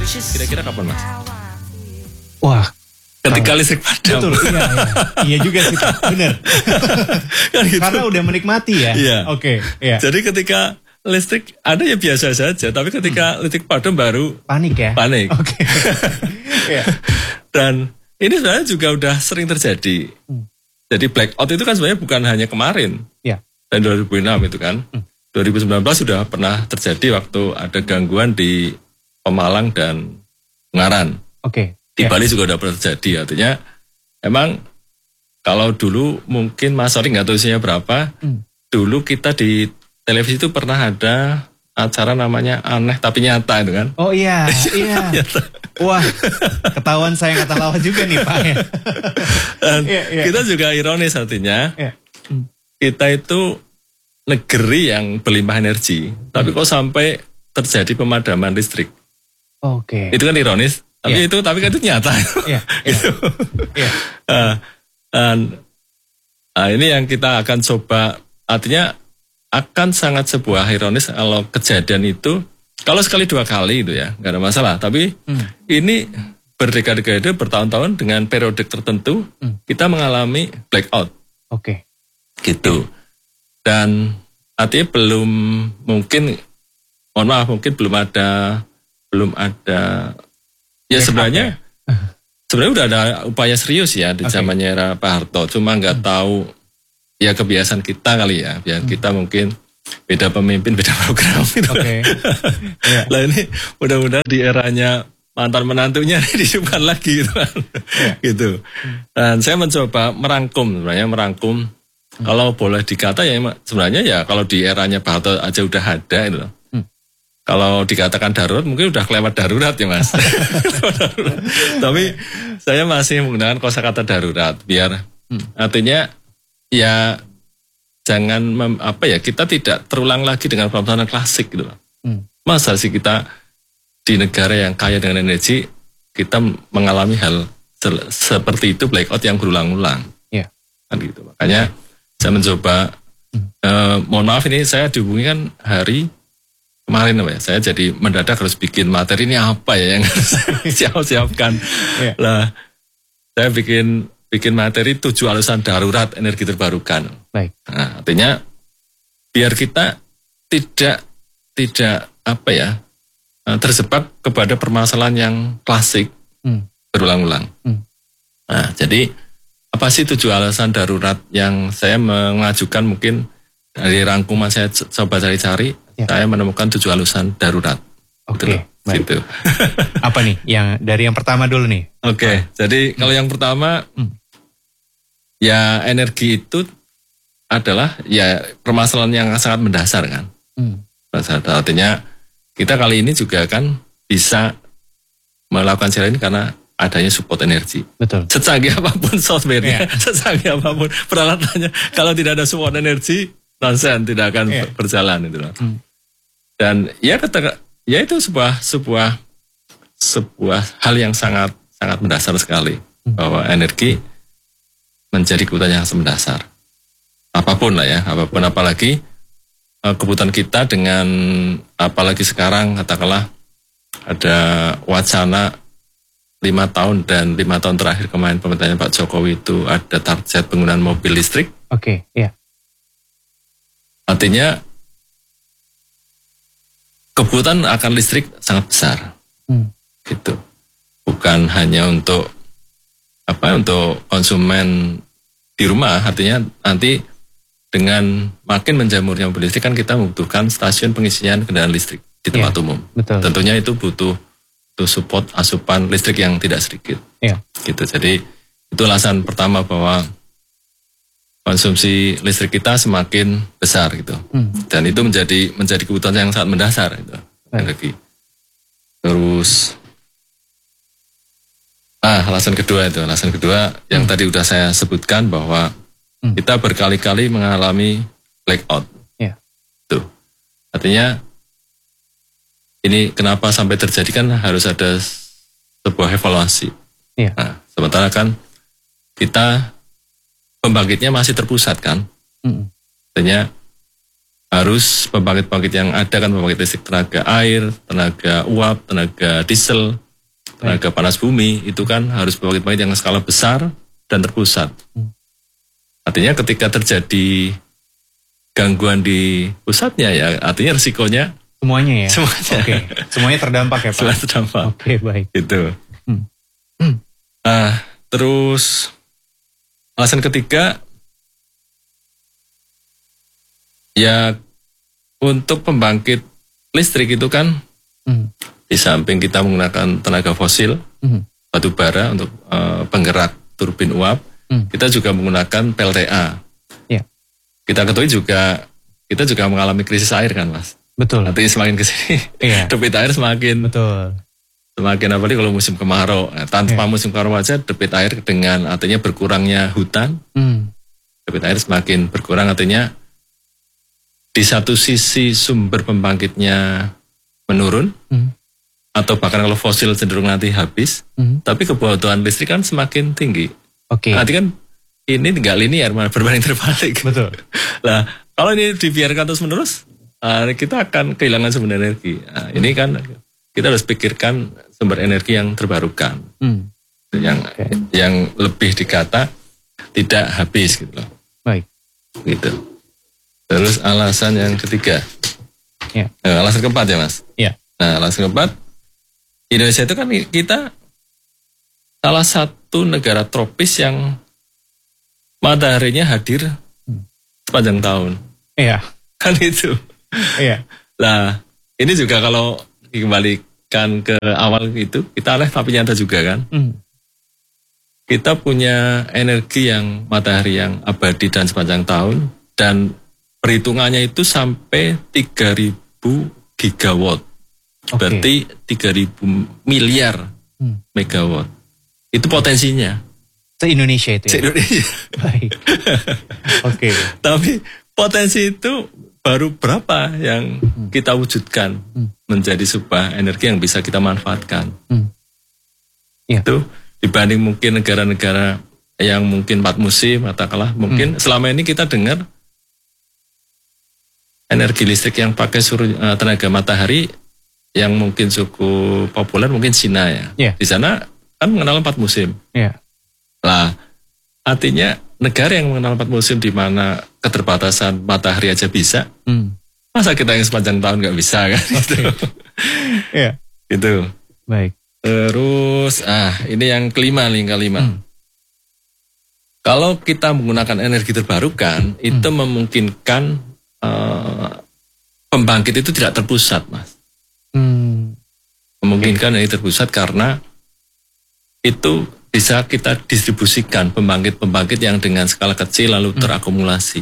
Kira-kira kapan, Mas? Wah, ketika listrik padam. betul, iya juga sih, bener. Kan gitu. Karena udah menikmati ya. Iya. Oke, iya. Jadi ketika listrik ada ya biasa saja, tapi ketika listrik padam baru Panik ya. panik. Oke. Iya. Dan ini sebenarnya juga udah sering terjadi. Jadi blackout itu kan sebenarnya bukan hanya kemarin. Iya. Dan 2006 itu kan. 2019 sudah pernah terjadi waktu ada gangguan di Pemalang dan Ungaran. Oke. Di Iya. Bali juga udah pernah terjadi. Artinya emang kalau dulu mungkin Mas Sori nggak tahu usianya berapa. Dulu kita di televisi itu pernah ada acara namanya Aneh Tapi Nyata itu kan. Oh iya, iya. Wah, ketahuan saya kata lawak juga nih Pak. Dan Iya. kita juga ironis artinya. Iya. Kita itu negeri yang berlimpah energi. Tapi kok sampai terjadi pemadaman listrik. Oke. Itu kan ironis. Tapi Iya. tapi kan itu nyata. Iya. Gitu. Iya. Ini yang kita akan coba. Artinya akan sangat sebuah ironis kalau kejadian itu. Kalau sekali dua kali itu ya, nggak ada masalah. Tapi ini berdekade-dekade, bertahun-tahun dengan periode tertentu, kita mengalami blackout. Oke. Gitu. Dan artinya belum mungkin, mohon maaf, mungkin belum ada ya sebenarnya udah ada upaya serius ya di zamannya era Pak Harto, cuma nggak tahu ya kebiasaan kita kali ya, biar kita mungkin beda pemimpin, beda program gitu. Oke. Lah ini mudah-mudahan di eranya mantan menantunya dihidupkan lagi gitu kan. Gitu. Dan saya mencoba merangkum kalau boleh dikata ya sebenarnya ya kalau di eranya Pak Harto aja udah ada itu loh. Kalau dikatakan darurat mungkin udah kelewat darurat ya Mas. Tapi saya masih menggunakan kosakata darurat biar artinya ya jangan kita tidak terulang lagi dengan permasalahan klasik gitu loh. Masa sih kita di negara yang kaya dengan energi kita mengalami hal seperti itu, blackout yang berulang-ulang. Iya. Kan gitu. Makanya saya mencoba mohon maaf ini saya dihubungi kan hari kemarin apa ya, saya jadi mendadak harus bikin materi ini apa ya yang harus siapkan. Lah, saya bikin materi 7 alasan darurat energi terbarukan. Baik. Nah, artinya biar kita tidak terjebak kepada permasalahan yang klasik berulang-ulang. Nah, jadi apa sih 7 alasan darurat yang saya mengajukan mungkin dari rangkuman saya coba cari-cari. Saya menemukan 7 alasan darurat. Oke, baik. Gitu. Apa nih? Dari yang pertama dulu nih. Oke, jadi kalau yang pertama, ya energi itu adalah ya permasalahan yang sangat mendasar kan. Artinya kita kali ini juga kan bisa melakukan cara ini karena adanya support energi. Betul. Secanggih apapun software-nya, secanggih apapun peralatannya, kalau tidak ada support energi, nonsen tidak akan berjalan itu loh. Dan ya itu sebuah hal yang sangat mendasar sekali bahwa energi menjadi kebutuhan yang mendasar. Apapun lah ya, apalagi kebutuhan kita dengan apalagi sekarang katakanlah ada wacana 5 tahun dan 5 tahun terakhir kemarin pemerintahnya Pak Jokowi itu ada target penggunaan mobil listrik. Oke, iya. Artinya kebutuhan akan listrik sangat besar, gitu. Bukan hanya untuk konsumen di rumah. Artinya nanti dengan makin menjamurnya mobil listrik kan kita membutuhkan stasiun pengisian kendaraan listrik di tempat umum. Betul. Tentunya itu butuh support asupan listrik yang tidak sedikit. Iya. Gitu. Jadi itu alasan pertama bahwa konsumsi listrik kita semakin besar gitu. Dan itu menjadi kebutuhan yang sangat mendasar gitu. Energi. Terus alasan kedua yang tadi udah saya sebutkan bahwa kita berkali-kali mengalami blackout. Iya. Tuh. Artinya ini kenapa sampai terjadi kan harus ada sebuah evaluasi. Iya. Nah, sementara kan kita pembangkitnya masih terpusat kan. Artinya harus pembangkit-pembangkit yang ada kan pembangkit listrik tenaga air, tenaga uap, tenaga diesel, tenaga panas bumi, itu kan harus pembangkit-pembangkit yang skala besar dan terpusat. Artinya ketika terjadi gangguan di pusatnya ya, artinya risikonya semuanya ya. Semuanya. Oke. Semuanya terdampak ya Pak. Semuanya terdampak. Oke, baik. Gitu. Terus alasan ketiga ya untuk pembangkit listrik itu kan di samping kita menggunakan tenaga fosil, batu bara untuk penggerak turbin uap, kita juga menggunakan PLTA. Ya. Kita ketahui juga kita juga mengalami krisis air kan Mas. Betul. Nanti semakin ke sini debit air semakin apalagi kalau musim kemarau. Tanpa musim kemarau aja debit air dengan artinya berkurangnya hutan, debit air semakin berkurang, artinya di satu sisi sumber pembangkitnya menurun, atau bahkan kalau fosil cenderung nanti habis, tapi kebutuhan listrik kan semakin tinggi. Nanti kan ini nggak linear, malah berbanding terbalik. Betul. Nah, kalau ini dibiarkan terus menerus, kita akan kehilangan sumber energi. Ini kan kita harus pikirkan sumber energi yang terbarukan, yang lebih dikata tidak habis gitu loh. Baik. Gitu. Terus alasan yang ketiga, alasan keempat ya Mas. Nah, alasan keempat, Indonesia itu kan kita salah satu negara tropis yang mataharinya hadir sepanjang tahun. Iya. Kan itu. Iya. Nah, ini juga kalau dikembalikan ke awal itu, kita lihat tapi nyata juga kan. Kita punya energi yang matahari yang abadi dan sepanjang tahun, dan perhitungannya itu sampai 3.000 gigawatt. Berarti 3.000 miliar megawatt. Itu potensinya. Se-Indonesia itu ya? Se-Indonesia. Baik. Oke. Tapi potensi itu baru berapa yang kita wujudkan menjadi sebuah energi yang bisa kita manfaatkan. Itu dibanding mungkin negara-negara yang mungkin 4 musim, katakanlah mungkin selama ini kita dengar energi listrik yang pakai tenaga matahari yang mungkin cukup populer mungkin Cina ya. Di sana kan mengenal 4 musim. Lah, artinya negara yang mengenal 4 musim di mana keterbatasan matahari aja bisa, masa kita yang sepanjang tahun nggak bisa kan? Gitu. Baik. Terus, ini yang kelima. Kalau kita menggunakan energi terbarukan, itu memungkinkan pembangkit itu tidak terpusat, Mas. Memungkinkan energi terpusat karena itu bisa kita distribusikan pembangkit-pembangkit yang dengan skala kecil lalu terakumulasi.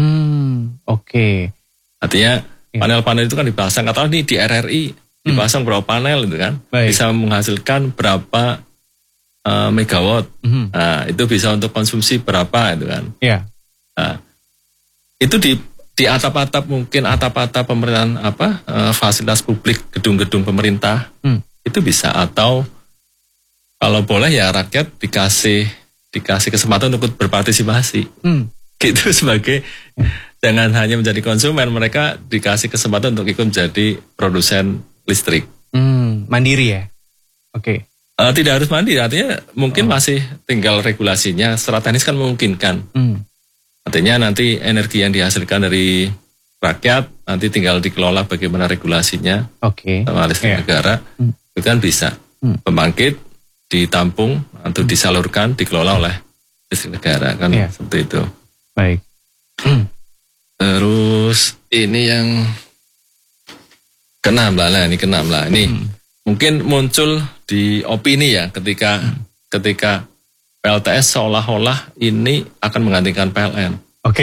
Artinya panel-panel itu kan dipasang, atau ini di RRI dipasang berapa panel itu kan, bisa menghasilkan berapa megawatt. Nah, itu bisa untuk konsumsi berapa itu kan. Nah, itu di atap-atap, mungkin atap-atap pemerintahan fasilitas publik, gedung-gedung pemerintah itu bisa, atau kalau boleh ya rakyat dikasih kesempatan untuk berpartisipasi. Gitu sebagai, jangan hanya menjadi konsumen, mereka dikasih kesempatan untuk ikut menjadi produsen listrik. Mandiri ya? Tidak harus mandiri, artinya mungkin masih tinggal regulasinya, secara teknis kan memungkinkan. Artinya nanti energi yang dihasilkan dari rakyat nanti tinggal dikelola bagaimana regulasinya sama listrik negara, itu kan bisa. Pembangkit ditampung atau disalurkan, dikelola oleh listrik negara kan, seperti itu. Baik. Terus ini yang keenam lah. Ini mungkin muncul di opini ya ketika PLTS seolah-olah ini akan menggantikan PLN.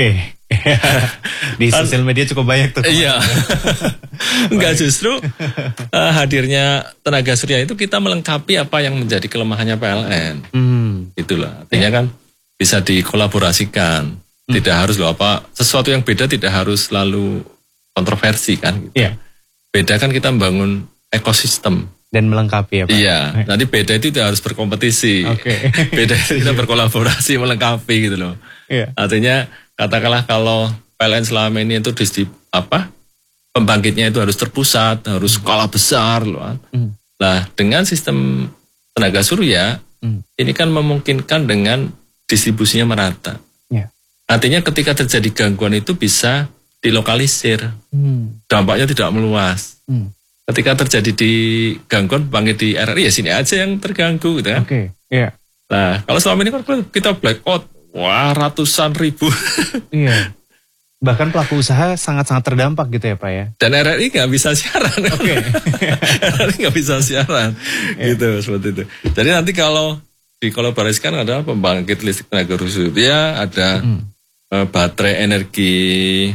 Di sosial media cukup banyak tuh. Iya. Enggak, justru hadirnya tenaga surya itu kita melengkapi apa yang menjadi kelemahannya PLN. Itulah. Artinya kan bisa dikolaborasikan. Tidak harus sesuatu yang beda tidak harus selalu kontroversi kan. Gitu. Beda kan kita membangun ekosistem. Dan melengkapi ya Pak. Iya, nanti beda itu tidak harus berkompetisi. Beda itu kita berkolaborasi melengkapi gitu loh. Artinya katakanlah kalau PLN selama ini itu pembangkitnya itu harus terpusat, harus skala besar loh. Nah, dengan sistem tenaga surya ini kan memungkinkan dengan distribusinya merata. Ya. Artinya ketika terjadi gangguan itu bisa dilokalisir, dampaknya tidak meluas. Ketika terjadi di gangguan pembangkit di RRI ya sini aja yang terganggu gitu kan. Oke, iya. Nah, kalau selama ini kan kita blackout, wah ratusan ribu. Iya. Bahkan pelaku usaha sangat-sangat terdampak gitu ya Pak ya. Dan RRI nggak bisa siaran. Oke. RRI nggak bisa siaran. Gitu, seperti itu. Jadi nanti kalau dikolaborasikan ada pembangkit listrik tenaga surya, ada baterai energi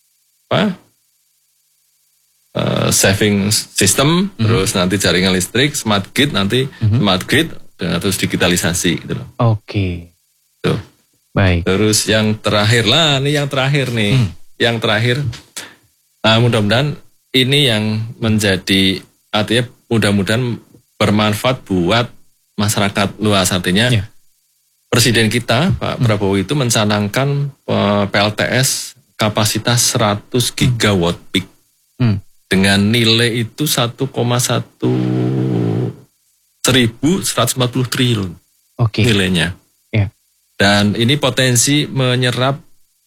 saving system, terus nanti jaringan listrik, smart grid nanti, smart grid, dan terus digitalisasi gitu loh. Oke. Tuh. Baik. Terus yang terakhir lah, ini yang terakhir nih. Yang terakhir, mudah-mudahan ini yang menjadi, artinya mudah-mudahan bermanfaat buat masyarakat luas. Artinya Presiden kita, Pak Prabowo itu mencanangkan PLTS kapasitas 100 gigawatt peak. Dengan nilai itu 1,140 triliun nilainya. Dan ini potensi menyerap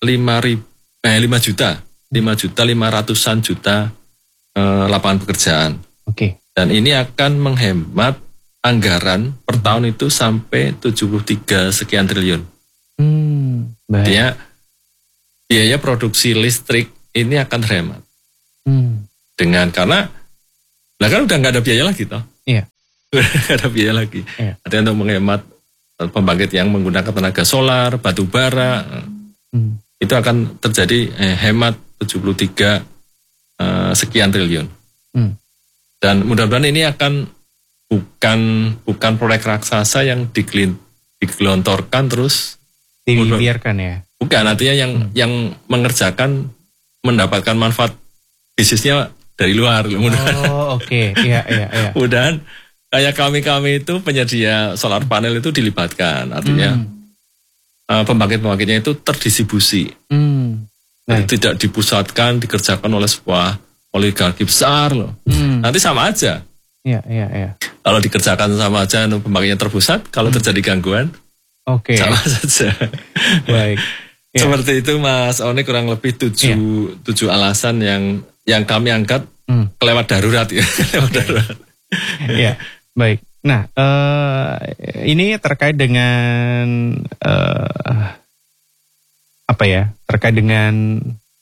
5 juta 500-an juta lapangan pekerjaan. Dan ini akan menghemat anggaran per tahun itu sampai 73 sekian triliun. Artinya biaya produksi listrik ini akan terhemat. Karena kan udah nggak ada biaya lagi toh. Iya. Nggak ada biaya lagi. Artinya untuk menghemat pembangkit yang menggunakan tenaga solar, batu bara, itu akan terjadi hemat 73 sekian triliun. Dan mudah-mudahan ini akan bukan proyek raksasa yang digelontorkan terus dibiarkan ya. Bukan, artinya yang mengerjakan mendapatkan manfaat bisnisnya dari luar. Oke. Iya. Mudah-mudahan kayak kami itu penyedia solar panel itu dilibatkan, artinya pembangkit-pembangkitnya itu terdistribusi, tidak dipusatkan, dikerjakan oleh sebuah oligarki besar loh. Nanti sama aja. Iya. Kalau dikerjakan sama aja, pembangkitnya terpusat, kalau terjadi gangguan, sama saja. Baik. Seperti itu Mas Oni, kurang lebih 7 alasan yang kami angkat kelewat darurat ya. Iya, baik. Nah, ini terkait dengan terkait dengan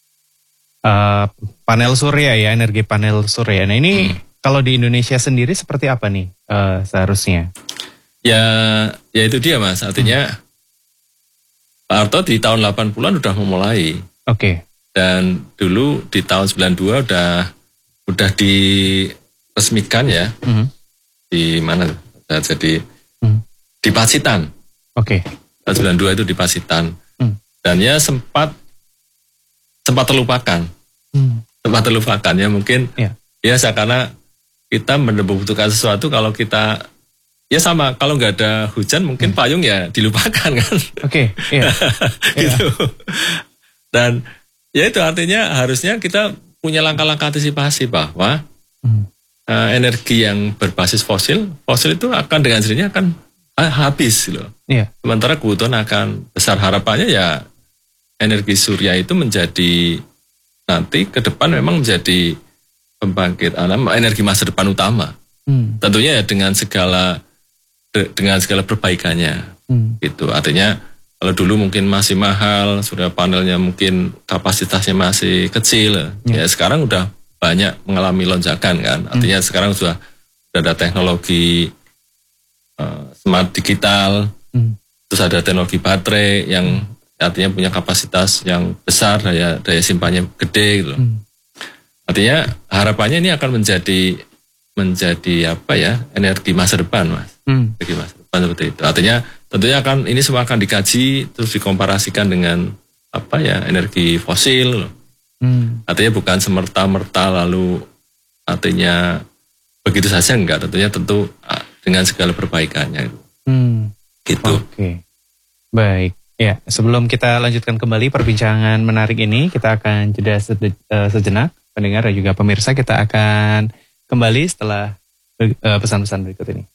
panel surya ya, energi panel surya. Nah, ini kalau di Indonesia sendiri seperti apa nih seharusnya? Ya itu dia Mas, artinya Pak Harto di tahun 80-an udah memulai. Dan dulu di tahun 92 udah diresmikan ya. Di mana? Jadi di Pacitan. Tahun 92 itu di Pacitan. Dan ya sempat terlupakan. Sempat terlupakan ya mungkin. Biasa karena kita membutuhkan sesuatu, kalau kita ya sama, kalau nggak ada hujan mungkin payung ya dilupakan kan. Gitu. Dan ya itu artinya harusnya kita punya langkah-langkah antisipasi bahwa energi yang berbasis fosil itu akan dengan sendirinya akan habis loh. Sementara kebutuhan akan besar. Harapannya ya energi surya itu menjadi nanti ke depan memang menjadi pembangkit energi masa depan utama. Tentunya ya dengan segala perbaikannya. Gitu. Artinya kalau dulu mungkin masih mahal, surya panelnya mungkin kapasitasnya masih kecil. Ya sekarang udah banyak mengalami lonjakan kan. Artinya sekarang sudah ada teknologi smart digital, terus ada teknologi baterai yang artinya punya kapasitas yang besar, daya simpannya gede gitu. Artinya harapannya ini akan menjadi energi masa depan Mas. Energi masa depan seperti itu. Artinya tentunya ini semua akan dikaji terus dikomparasikan dengan energi fosil. Artinya bukan semerta-merta lalu artinya begitu saja, enggak. Tentu dengan segala perbaikannya. Gitu. Baik. Ya, sebelum kita lanjutkan kembali perbincangan menarik ini, kita akan jeda sejenak, pendengar dan juga pemirsa. Kita akan kembali setelah pesan-pesan berikut ini.